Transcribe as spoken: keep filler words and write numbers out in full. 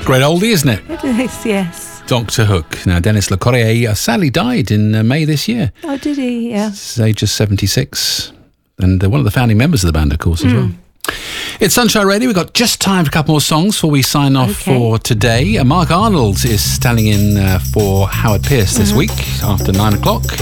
great oldie, isn't it? It is, yes. Doctor Hook. Now, Dennis Le Corrier uh, sadly died in uh, May this year. Oh, did he? Yeah. He's age just seventy-six. And uh, one of the founding members of the band, of course, as mm. well. It's Sunshine Radio. We've got just time for a couple more songs before we sign off okay. for today. Uh, Mark Arnold is standing in uh, for Howard Pierce this mm-hmm. week after nine o'clock.